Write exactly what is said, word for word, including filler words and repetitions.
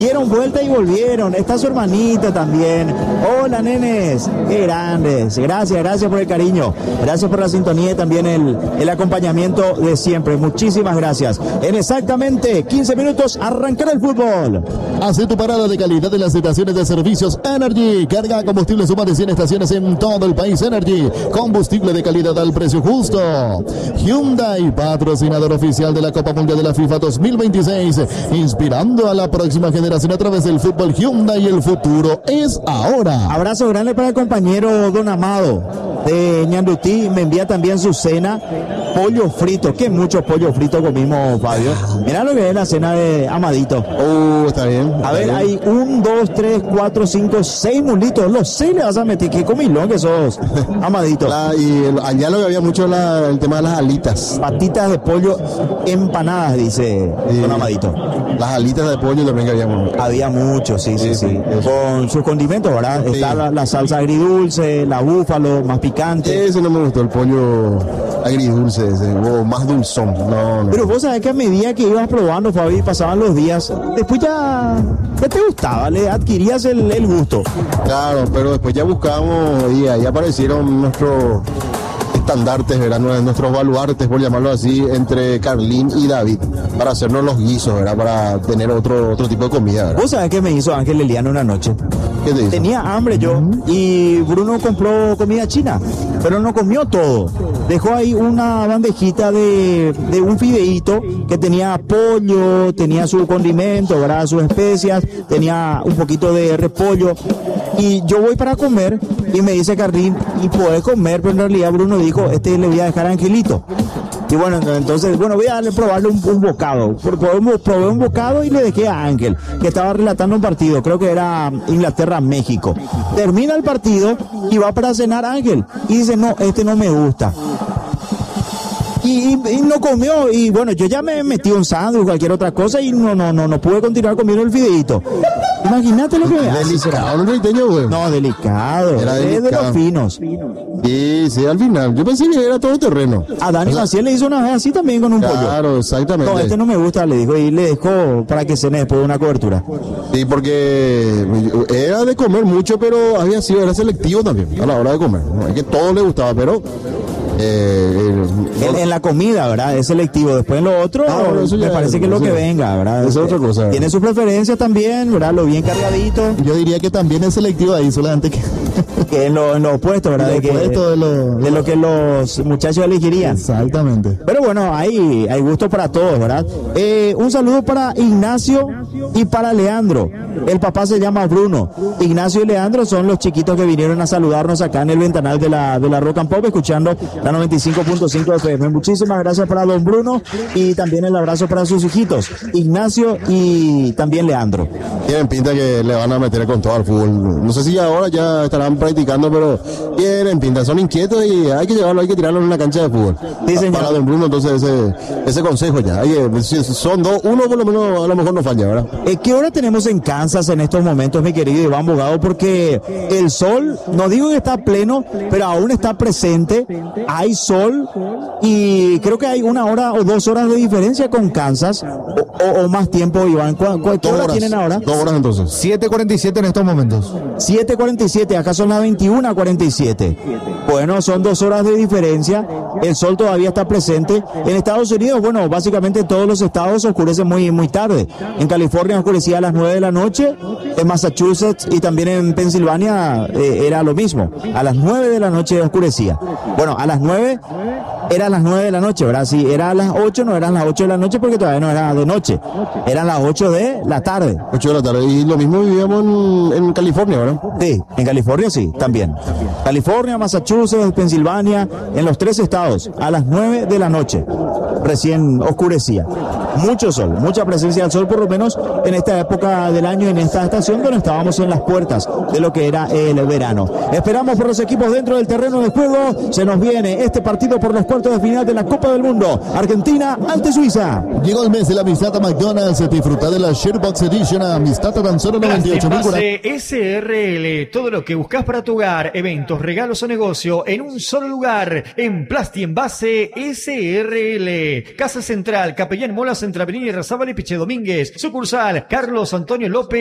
Dieron vuelta y volvieron. Está su hermanita también. Hola, nenes. Qué grandes. Gracias, gracias por el cariño. Gracias por la sintonía y también el, el acompañamiento de siempre. Muchísimas gracias. En exactamente quince minutos arrancará el fútbol. Hace tu parada de calidad en las estaciones de servicios Energy. Carga combustible, suma de cien estaciones en todo el país. Energy. Combustible de calidad al precio justo. Hyundai, patrocinador oficial de la Copa Mundial de la FIFA dos mil veintiséis. Inspirando a la próxima generación a través del fútbol. Hyundai, el futuro es ahora. Abrazo grande para el compañero Don Amado de Ñandutí. Me envía también su cena, pollo frito. Qué mucho pollo frito comimos, Fabio. Mirá lo que es la cena de Amadito. Oh, está bien. Está a ver, bien. hay un, dos, tres, cuatro, cinco, seis mulitos. Los seis le vas a meter. Qué comilón que sos, Amadito. La, y el, allá lo que había mucho la, el tema de las alitas. Patitas de pollo empanadas, dice Sí. Don Amadito. Las alitas de pollo también que habíamos. Había mucho, sí, sí, sí. Sí, sí, Con sus condimentos, ¿verdad? Sí. Está la, la salsa agridulce, la búfalo, más picante. Ese no me gustó, el pollo agridulce ese, o más dulzón. No, no. Pero vos sabés que a medida que ibas probando, Fabi, pasaban los días, después ya, ya te gustaba, le adquirías el, el gusto. Claro, pero después ya buscamos y ahí aparecieron nuestros estandartes, ¿verdad? Nuestros baluartes, por llamarlo así, entre Carlín y David, para hacernos los guisos, ¿verdad? Para tener otro, otro tipo de comida, ¿verdad? Vos sabés que me hizo Ángel Eliano una noche. ¿Qué te hizo? Tenía hambre yo y Bruno compró comida china, pero no comió todo. Dejó ahí una bandejita de, de un fideíto que tenía pollo, tenía su condimento, ¿verdad? Sus especias, tenía un poquito de repollo. Y yo voy para comer y me dice Carlín, y podés comer, pero en realidad Bruno dijo, este le voy a dejar a Angelito. Y bueno, entonces, bueno, voy a darle, probarle un, un bocado. Probé un, probé un bocado y le dejé a Ángel, que estaba relatando un partido, creo que era Inglaterra-México. Termina el partido y va para cenar Ángel. Y dice, no, este no me gusta. Y, y, y no comió, y bueno, yo ya me metí un sándwich o cualquier otra cosa y no, no, no, no pude continuar comiendo el fideíto. Imagínate lo que me hace. Delicado, no treintaño, güey. No, delicado. Era Es de delicado. los finos. Sí, sí, al final. Yo pensé que era todo terreno. A Dani O sea, Maciel le hizo una vez así también con un pollo. Claro, exactamente. No, este no me gusta, le dijo, y le dejó para que cene después de una cobertura. Sí, porque era de comer mucho, pero había sido, era selectivo también a la hora de comer. No es que todo le gustaba, pero eh, el- En, en la comida, ¿verdad? Es selectivo. Después en lo otro, Ah, bueno, eso me ya- parece que es lo eso que ya- venga, ¿verdad? eso es otra cosa, ¿verdad? Tiene sus preferencias también, ¿verdad? Lo bien cargadito, yo diría que también es selectivo ahí, solamente que que en lo, en lo opuesto, ¿verdad? Lo de, que, opuesto de lo- de lo que los muchachos elegirían. exactamente. Pero bueno, hay, hay gusto para todos, ¿verdad? Eh, un saludo para Ignacio y para Leandro. El papá se llama Bruno. Ignacio y Leandro son los chiquitos que vinieron a saludarnos acá en el ventanal de la, de la Rock and Pop, escuchando la noventa y cinco punto cinco F M. Muchísimas gracias para don Bruno y también el abrazo para sus hijitos, Ignacio y también Leandro. Tienen pinta que le van a meter con todo al fútbol. No sé si ahora ya estarán practicando, pero tienen pinta, son inquietos y hay que llevarlo, hay que tirarlo en una cancha de fútbol. Sí, señor. Para don Bruno, entonces ese, ese consejo ya. Hay que- si son dos, uno por lo menos a lo mejor no falla, ¿verdad? Eh, ¿Qué hora tenemos en Kansas en estos momentos, mi querido Iván Bogado? Porque el sol, no digo que está pleno, pero aún está presente. Hay sol y creo que hay una hora o dos horas de diferencia con Kansas o, o- o más tiempo, Iván. ¿Cu- cu- ¿Qué Dos hora horas. tienen ahora? Dos horas entonces. siete cuarenta y siete en estos momentos. siete cuarenta y siete, acá son las veintiuna cuarenta y siete. Bueno, son dos horas de diferencia. El sol todavía está presente. En Estados Unidos, bueno, básicamente todos los estados oscurecen muy, muy tarde. En California oscurecía a las nueve de la noche. En Massachusetts y también en Pensilvania eh, era lo mismo. A las nueve de la noche oscurecía. Bueno, a las nueve era a las nueve de la noche, ¿verdad? Si era a las ocho, no eran las ocho de la noche porque todavía no era de noche. Eran las ocho de la tarde. Ocho de la tarde. Y lo mismo vivíamos en, en California, ¿verdad? Sí, en California sí, también. California, Massachusetts, Pensilvania, en los tres estados, a las nueve de la noche, recién oscurecía. Mucho sol, mucha presencia del sol, por lo menos en esta época del año, en esta estación donde estábamos en las puertas de lo que era el verano. Esperamos por los equipos dentro del terreno de juego. Se nos viene este partido por los cuales cuartos de final de la Copa del Mundo. Argentina ante Suiza. Llegó el mes de la amistad a McDonald's. Disfruta de la Sharebox Edition a amistad a tan solo noventa y ocho mil. S R L, todo lo que buscas para tu hogar, eventos, regalos o negocio en un solo lugar. En Plasti Envase S R L. Casa Central, Capellán Molas, entre Avenida Irrazábal y Piche Domínguez. Sucursal Carlos Antonio López.